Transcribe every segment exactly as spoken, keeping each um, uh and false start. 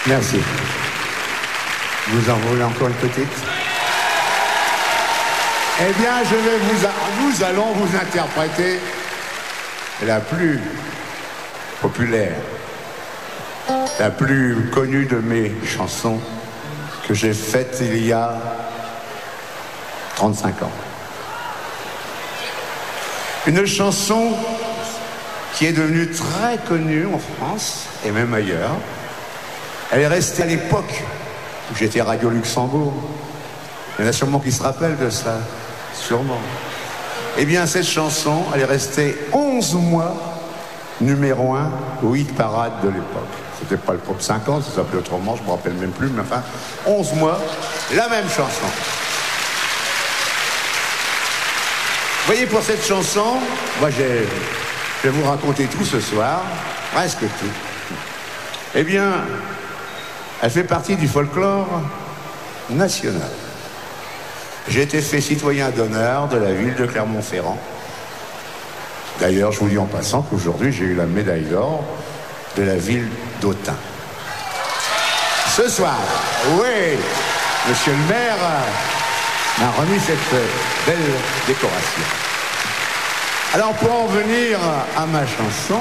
Merci. Vous en voulez encore une petite? Eh bien, je vais vous... Nous allons vous interpréter la plus populaire, la plus connue de mes chansons que j'ai faites il y a trente-cinq ans. Une chanson qui est devenue très connue en France et même ailleurs. Elle est restée à l'époque où j'étais à Radio Luxembourg. Il y en a sûrement qui se rappellent de ça, sûrement. Eh bien, cette chanson, elle est restée onze mois numéro un au hit parade de l'époque. C'était pas le top cinquante, ça s'appelait autrement, je me rappelle même plus, mais enfin, onze mois, la même chanson. Vous voyez, pour cette chanson, moi, j'ai, je vais vous raconter tout ce soir, presque tout. Eh bien, elle fait partie du folklore national. J'ai été fait citoyen d'honneur de la ville de Clermont-Ferrand. D'ailleurs, je vous dis en passant qu'aujourd'hui, j'ai eu la médaille d'or de la ville d'Autun. Ce soir, oui, monsieur le maire m'a remis cette belle décoration. Alors, pour en venir à ma chanson,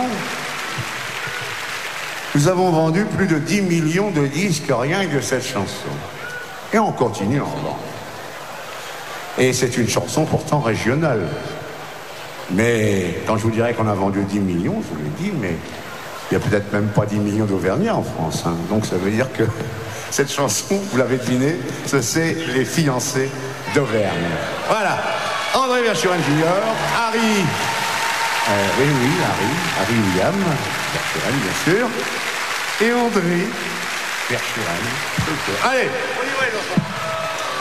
nous avons vendu plus de dix millions de disques rien que de cette chanson. Et on continue à en vendre. Et c'est une chanson pourtant régionale. Mais quand je vous dirais qu'on a vendu dix millions, je vous l'ai dit, mais il n'y a peut-être même pas dix millions d'Auvergnats en France. Hein. Donc ça veut dire que cette chanson, vous l'avez deviné, c'est Les fiancés d'Auvergne. Voilà. André Verschuren junior, Harry, euh, oui, oui, Harry, Harry William, Verschuren bien sûr, et André Verschuren. Allez, on y va les enfants.